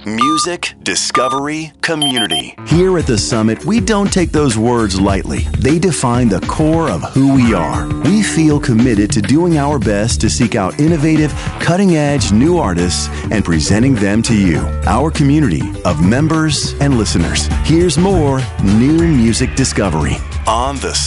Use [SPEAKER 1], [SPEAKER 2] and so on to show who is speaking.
[SPEAKER 1] Music, discovery, community. Here at the Summit, we don't take those words lightly. They define the core of who we are. We feel committed to doing our best to seek out innovative, cutting-edge new artists and presenting them to you, our community of members and listeners. Here's more new music discovery on the